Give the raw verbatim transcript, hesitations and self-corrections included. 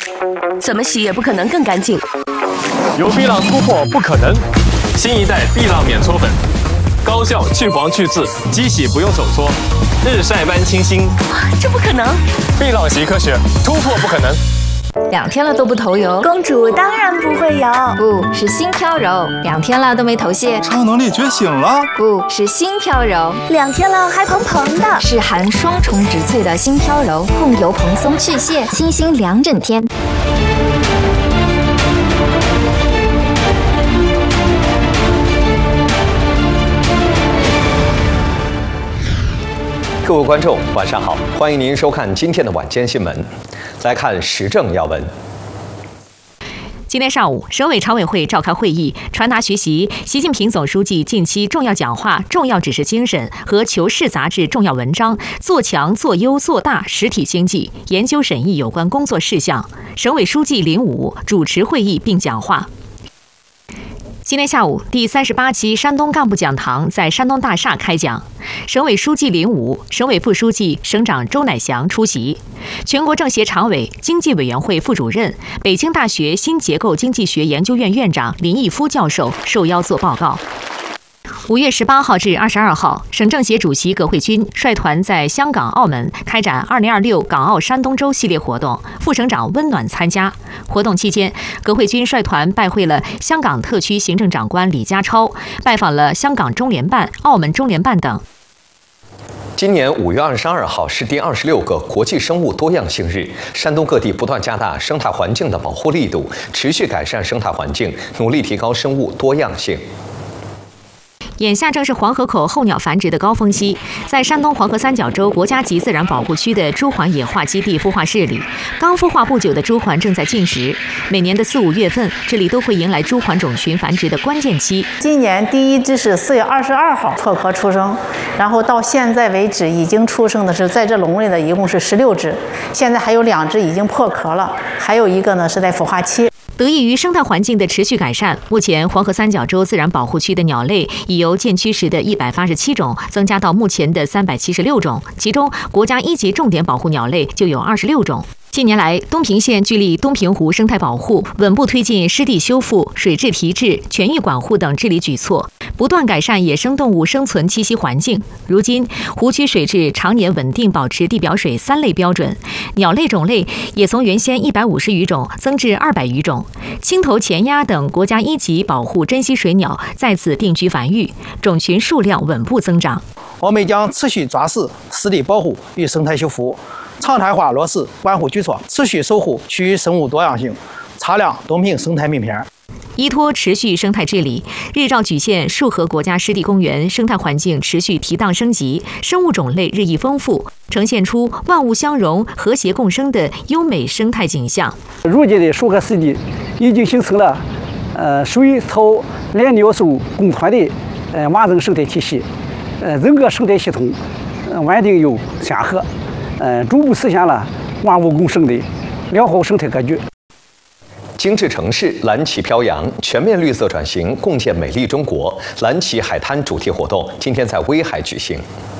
怎么洗也不可能更干净。 有碧浪突破不可能，新一代碧浪免搓粉，高效去黄去渍，机洗不用手搓，日晒般清新。 这不可能！ 碧浪洗科学，突破不可能。 两天了都不头油， 公主当然不会有， 不是心飘柔。两天了都没头屑， 超能力觉醒了， 不是心飘柔。 两天了还蓬蓬的， 是含双重植萃的心飘柔，控油蓬松去屑，清新两整天。 各位观众，晚上好，欢迎您收看今天的晚间新闻。来看时政要闻。 今天上午，省委常委会召开会议，传达学习习近平总书记近期重要讲话、重要指示精神和《求是》杂志重要文章，做强、做优、做大实体经济，研究审议有关工作事项。省委书记林武主持会议并讲话。今天下午，第三十八期山东干部讲堂在山东大厦开讲，省委书记林武、省委副书记、省长周乃祥出席，全国政协常委、经济委员会副主任、北京大学新结构经济学研究院院长林毅夫教授受邀作报告。五月十八号至二十二号，省政协主席葛慧君率团在香港、澳门开展二零二六港澳山东周系列活动，副省长温暖参加。活动期间，葛慧君率团拜会了香港特区行政长官李家超，拜访了香港中联办、澳门中联办等。 今年五月二十二号是第二十六个国际生物多样性日，山东各地不断加大生态环境的保护力度，持续改善生态环境，努力提高生物多样性。 眼下正是黄河口候鸟繁殖的高峰期，在山东黄河三角洲国家级自然保护区的朱鹮野化基地孵化室里，刚孵化不久的朱鹮正在进食。每年的四五月份，这里都会迎来朱鹮种群繁殖的关键期。 今年第一只是四月二十二号破壳出生，然后到现在为止已经出生的是在这笼里的一共是十六只，现在还有两只已经破壳了，还有一个呢是在孵化期。 得益于生态环境的持续改善，目前黄河三角洲自然保护区的鸟类已由建区时的一百八十七种增加到目前的三百七十六种，其中国家一级重点保护鸟类就有二十六种。近年来，东平县聚力东平湖生态保护，稳步推进湿地修复、水质提质、全域管护等治理举措，不断改善野生动物生存栖息环境。如今，湖区水质常年稳定保持地表水三类标准，鸟类种类也从原先一百五十余种增至二百余种。青头前鸭等国家一级保护珍稀水鸟在此定居繁育，种群数量稳步增长。 我们将持续抓实湿地保护与生态修复，常态化落实关护举措，持续守护区域生物多样性，擦亮东平生态名片。 依托持续生态治理，日照莒县束河国家湿地公园生态环境持续提档升级，生物种类日益丰富，呈现出万物相融、和谐共生的优美生态景象。 如今的束河湿地已经形成了呃水草连鸟兽共存的呃完整生态体系，呃整个生态系统呃稳定又祥和，呃逐步实现了万物共生的良好生态格局。 精致城市，蓝旗飘扬，全面绿色转型，共建美丽中国。蓝旗海滩主题活动今天在威海举行。